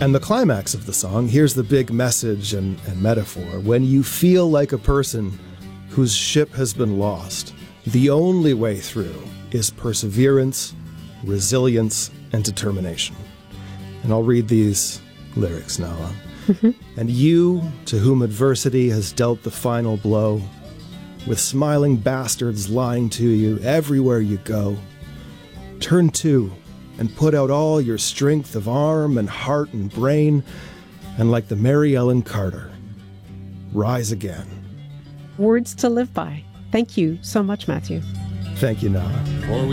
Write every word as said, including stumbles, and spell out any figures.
And the climax of the song, here's the big message and, and metaphor. When you feel like a person whose ship has been lost, the only way through is perseverance, resilience, and determination. And I'll read these lyrics, Nala. Mm-hmm. And you, to whom adversity has dealt the final blow, with smiling bastards lying to you everywhere you go, turn to and put out all your strength of arm and heart and brain, and like the Mary Ellen Carter, rise again. Words to live by. Thank you so much, Matthew. Thank you, Nala.